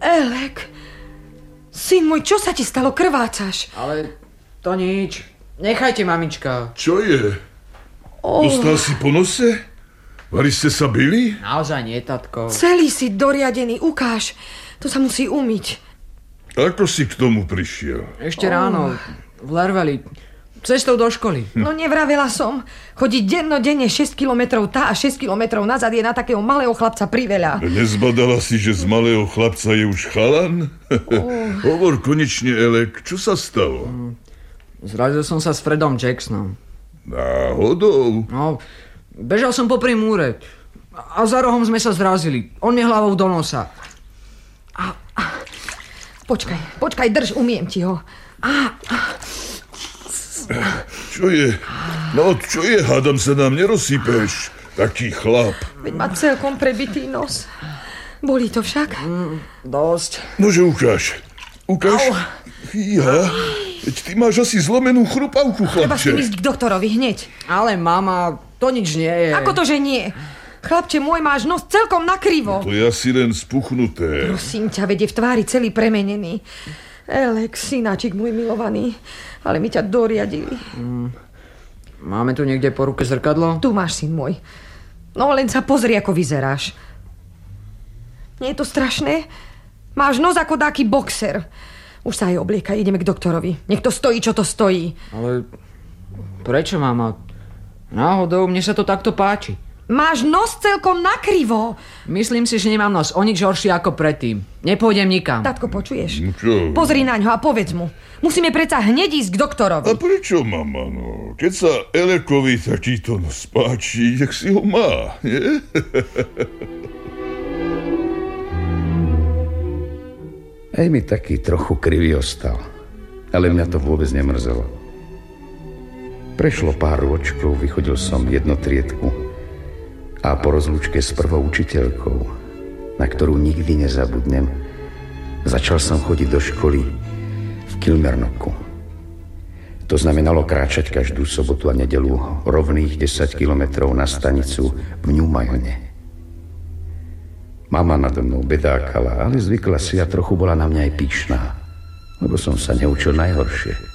Elek, syn môj, čo sa ti stalo? Krvácaš? Ale to nič. Nechajte, mamička. Čo je? Dostal si po nose? Vari ste sa bili? Naozaj nie, tatko. Celý si doriadený, ukáž. To sa musí umyť. Ako si k tomu prišiel? Ešte ráno, v Lerveli, cestou do školy. No nevravela som. Chodiť dennodenne 6 kilometrov tá a 6 kilometrov nazad je na takého malého chlapca priveľa. Nezbadala si, že z malého chlapca je už chalan? Hovor konečne, Elek, čo sa stalo? Zrazil som sa s Fredom Jacksonom. Náhodou? No, bežal som popri múre a za rohom sme sa zrazili. On mi hlavou do nosa. Počkaj, drž, umiem ti ho. Čo je? No, čo je? Hádam sa nám nerozsypeš. Taký chlap. Veď má celkom prebitý nos. Bolí to však? Dosť. Nože ukáž. Ukáž. Fíha. Veď ty máš asi zlomenú chrupavku, chlapče. Treba s tým ísť k doktorovi hneď. Ale mama, to nič nie je. Ako to, že nie? Chlapče môj, máš nos celkom nakrivo. To je asi len spuchnuté. Prosím ťa, veď je v tvári celý premenený. Elek, synáčik môj milovaný. Ale my ťa doriadili. Máme tu niekde po ruke zrkadlo? Tu máš, syn môj. No len sa pozri, ako vyzeráš. Nie je to strašné? Máš nos ako dáky boxer. Už sa aj obliekaj, ideme k doktorovi. Nech to stojí, čo to stojí. Ale prečo, mama? Náhodou, mne sa to takto páči. Máš nos celkom nakrivo. Myslím si, že nemám nos o nič horší ako predtým. Nepôjdem nikam. Tatko, počuješ? Čo? Pozri naňho a povedz mu. Musíme predsa hneď ísť k doktorovi. A prečo, mama, no? Keď sa Elekovi takýto nos páči, jak si ho má, nie? Aj mi taký trochu krivý ostal, ale mňa to vôbec nemrzelo. Prešlo pár ročkov, vychodil som jednu triedku a po rozlúčke s prvou učiteľkou, na ktorú nikdy nezabudnem, začal som chodiť do školy v Kilmarnocku. To znamenalo kráčať každú sobotu a nedeľu rovných 10 kilometrov na stanicu v Newmayone. Mama nado mnou bedákala, ale zvykla si a trochu bola na mňa aj pyšná, lebo som sa neučil najhoršie.